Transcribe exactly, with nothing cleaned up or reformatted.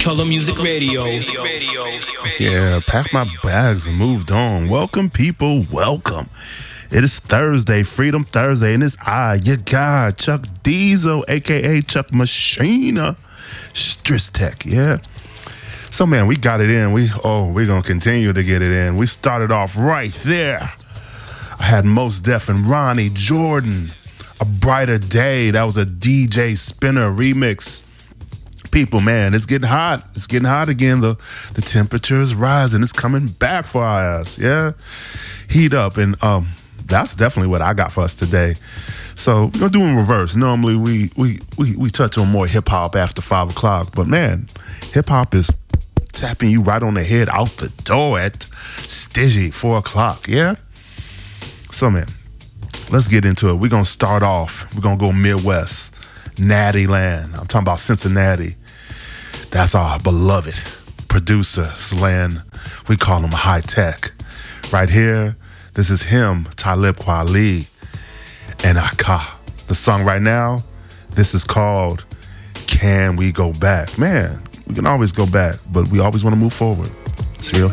Color Music Radio. Yeah, packed my bags and moved on. Welcome, people. Welcome. It is Thursday, Freedom Thursday, and it's I, your guy, Chuck Diesel, a k a. Chuck Machina, Stris Tech, yeah? So, man, we got it in. We Oh, we're going to continue to get it in. We started off right there. I had Mos Def and Ronnie Jordan, A Brighter Day. That was a D J Spinner remix. People, man, it's getting hot. It's getting hot again. The the temperature is rising. It's coming back for our ass, yeah? Heat up. And um, that's definitely what I got for us today. So we're going to do in reverse. Normally, we, we, we, we touch on more hip-hop after five o'clock. But, man, hip-hop is tapping you right on the head out the door at Stigi, four o'clock, yeah? So, man, let's get into it. We're going to start off. We're going to go Midwest, Natty Land. I'm talking about Cincinnati. That's our beloved producer's land. We call him High Tech. Right here, this is him, Talib Kweli, and Aka. The song right now, this is called Can We Go Back? Man, we can always go back, but we always want to move forward. It's real.